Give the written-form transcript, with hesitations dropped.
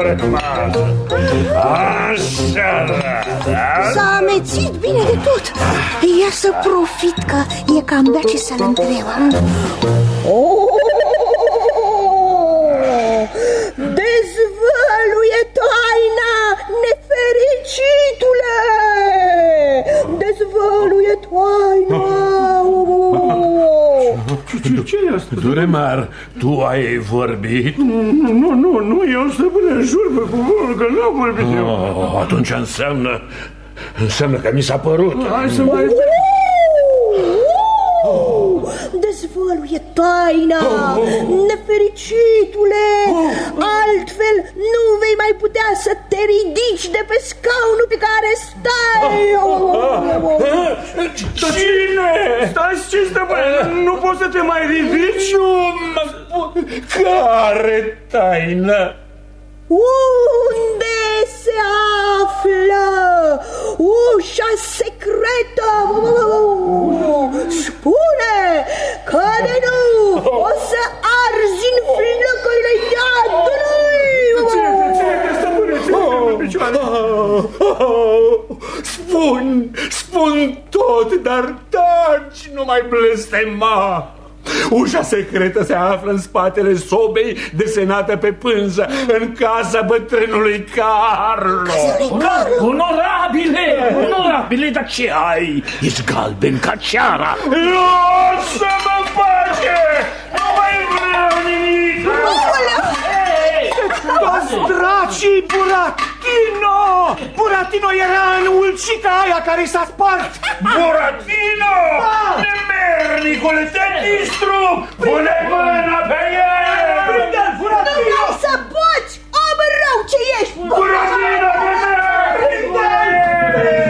rătmază. Așa, da? S-a amețit bine de tot. Ia să profit că e cam bea ce să-l întrebăm. Dezvăluie taina, nefericitule! Dezvăluie taina! Ce e asta? Duremar, tu ai vorbit? Nu, eu stăpâne, jur pe cuvântul că nu am vorbit eu. Atunci înseamnă că mi s-a părut. Hai să mai... Dezvăluie taina, nefericitule, altfel nu vei mai putea să te ridici de pe scaunul pe care stai. Cine? Stai, ce stăpâne? Nu poți să te mai ridici? Care taină? Unde se află ușa secretă? Spune că de nu o să arzi în flăcările iadului. Spun tot, dar taci, nu mai blestema. Ușa secretă se află în spatele sobei desenată pe pânză, în casa bătrânului Carlo. Onorabile, dar ce ai? Ești galben ca ceara. Lasă-mă în pace! Nu mai vreau nimic! Toți dracii, Buratino! Buratino era în ulcica aia care s-a spart! Buratino! Nemernicule, te distrug! Pune mâna pe el! Nu mai să poți, om rău ce ești!